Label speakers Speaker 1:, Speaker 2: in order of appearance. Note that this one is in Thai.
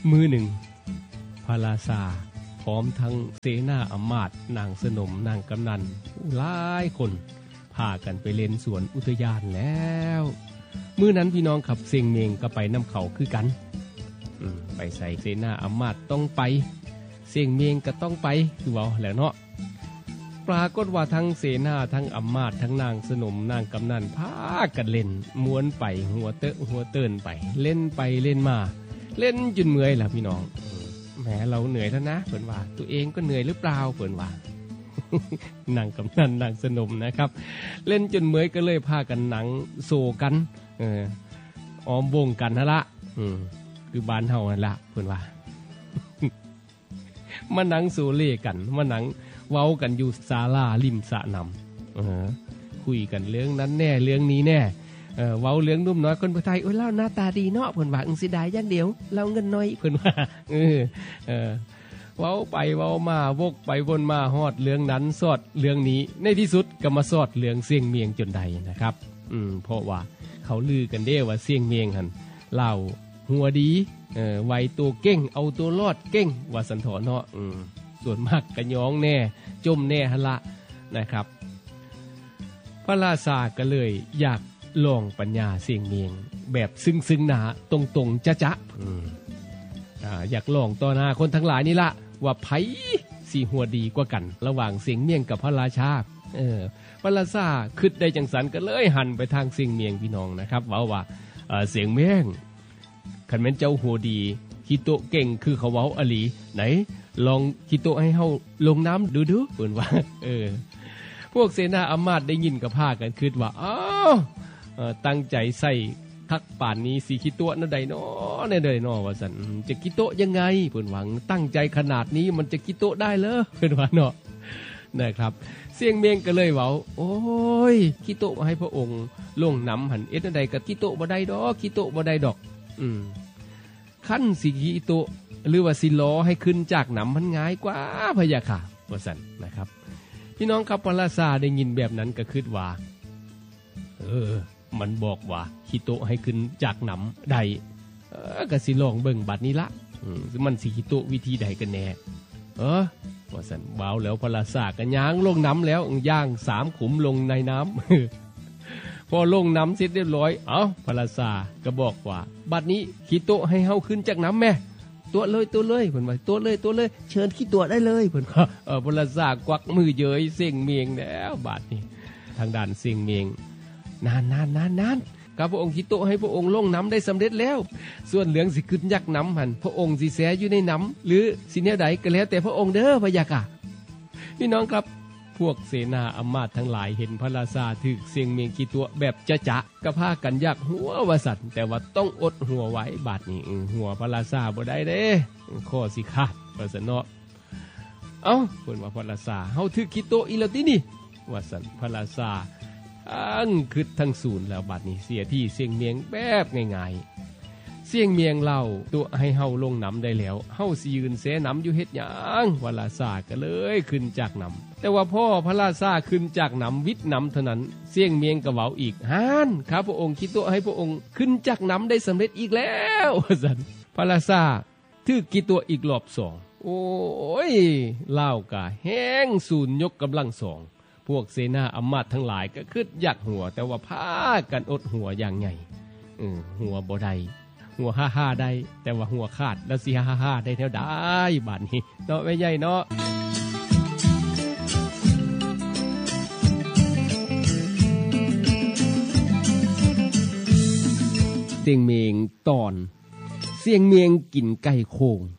Speaker 1: มือหนึ่งพระราชาพร้อมทั้งเสนาอำมาตย์นางสนมนางกำนันหลายคนพากันไปเล่นสวนอุทยานแล้วมื้อนั้นพี่น้องขับเสียงเมงก็ไปน้ำเขาคือกันไปใส่เสนาอำมาตย์ต้องไปเสียงเมงก็ต้องไปคือว่าแล้วเนาะปรากฏว่าทั้งเสนาทั้งอำมาตย์ทั้งนางสนมนางกำนันพากันเล่นม้วนไปหัวเติ้นไปเล่นไปเล่นมาเล่นจนเมื่อยล่ะพี่น้องแหมเราเหนื่อยแล้วนะเพิ่นว่าตัวเองก็เหนื่อยหรือเปล่าเพิ่นว่า นางกำนันนางสนมนะครับเล่นจนเมื่อยก็เลยพากันหนังโซกันอ้อมวงกันนั่นละคือบ้านเฮานั่นละเพิ่นว่า มาหนังโซเล่กันมาหนังเว้ากันอยู่ศาลาริมสระน้ำคุยกันเรื่องนั้นแน่เรื่องนี้แน่เว้าเรื่องนุ่มน้อยคนไทยโอ้ยเล่าหน้าตาดีเนาะเพิ่นว่าสิได้อย่างเดียวเล่าเงินน้อยเพิ่นว่าเว้าไปเว้ามาวกไปวนมาฮอดเรื่องนั้นสอดเรื่องนี้ในที่สุดก็มาสอดเรื่องเสียงเมียงจนใดนะครับเพราะว่าเขาลือกันเด้ว่าเสียงเมียงหั่นเล่าหัวดีไวตัวเก่งเอาตัวรอดเก่งว่าสันถอเนาะส่วนมากกะย้องแน่จมแน่หั่นละนะครับพระราชาก็เลยอยากลองปัญญาเสียงเมียงแบบซึ้งๆหนาตรงๆจ๊ะอยากลองต่อหน้าคนทั้งหลายนี่ละว่าไผสิหัวดีกว่ากันระหว่างเสียงเมียงกับพระราชาพระราชาคิดได้จังสันก็เลยหันไปทางเสียงเมียงพี่น้องนะครับว่าเสียงเมียงคันแม่นเจ้าหัวดีคิโตะเก่งคือเขาเว้าอลีไหนลองคิโตะให้เฮาลงน้ำดูเพิ่นว่าพวกเสนาอำมาตย์ได้ยินก็พากันคิดว่าอ้าวตั้งใจใส่ทักป่านนี้สิคิโตะนั่นใดน้อแน่ใดน้อว่าซั่นจะคิโตะยังไงเพิ่นหวังตั้งใจขนาดนี้มันจะคิโตะได้เหรอเพิ่นว่าเนาะนะครับเสียงเมียงก็เลยเว้าโอ้ยคิโตะให้พระองค์ลงน้ำหั่นเอ็ดนั่นใดก็คิโตะบ่ได้ดอกคิโตะบ่ได้ดอกขั้นสิคิโตะหรือว่าสิล้อให้ขึ้นจากน้ำมันง่ายกว่าพะยะค่ะว่าซั่นนะครับพี่น้องครับพระราชาได้ยินแบบนั้นก็คิดว่ามันบอกว่าคิโตะให้ขึ้นจากน้ำได้ก็สิลองเบิ่งบัดนี้ละมันสิคิโตะวิธีใดกันแน่ว่าซั่นว้าวแล้วพระราชาก็ย่างลงน้ำแล้วย่าง3ขุมลงในน้ำ พอลงน้ำเสร็จเรียบร้อยพระราชาก็บอกว่าบัดนี้คิโตะให้เฮาขึ้นจากน้ำแม่ตัวเลยเพิ่นว่าตัวเลยเชิญขี้ตัวได้เลยเพิ่นว่าพระราชากวักมือเย้ยเสียงเมียงแล้วบัดนี้ทางด้านเสียงเมียงนานกับพระองค์คิโตะให้พระองค์ลงน้ำได้สำเร็จแล้วส่วนเหลืองสิขึ้นยักน้ำหันพระองค์สิแสอยู่ในน้ำหรือสิแนวใดก็แล้วแต่พระองค์เด้อพะยะค่ะพี่น้องครับพวกเสนาอำมาตย์ทั้งหลายเห็นพระราชาถึกเสียงเมียงคิโตะแบบจะก็พากันยักหัวว่าสั่นแต่ว่าต้องอดหัวไว้บาดนี้หัวพระราชาบ่ได้เด้ข้อสิขาดว่าซั่นเนาะเพิ่นว่าพระราชาเฮาถึกคิโตะอีแล้วตินี่ว่าสั่นพระราชาคิดทั้งศูนย์แล้วบัดนี้เสียที่เสียงเมียงแบบง่ายๆเสียงเมียงเล่าตัวให้เฮาลงน้ำได้แล้วเฮาสิยืนแสน้ำอยู่เฮ็ดหยังพระราชาก็เลยขึ้นจากน้ำแต่ว่าพ่อพระราชาขึ้นจากน้ำวิทย์น้ำเท่านั้นเสียงเมียงก็เว้าอีกฮ่านข้าพระองค์คิดตัวให้พระองค์ขึ้นจากน้ำได้สำเร็จอีกแล้วซั่นพระราชาถือกี่ตัวอีกรอบ2โอ้ยเล่ากะแห้งศูนย์ยกกำลัง2พวกเสนาอำมาตย์ทั้งหลายก็คิดอยากหัวแต่ว่าพากันอดหัวอย่างใหญ่หัวบ่ได้หัวฮ่าๆได้แต่ว่าหัวขาดแล้วสิฮ่าๆได้แถวได้บาดนี้เนาะแม่ใหญ่เนาะเสียงเมียงตอนเสียงเมียงกินไก่โคง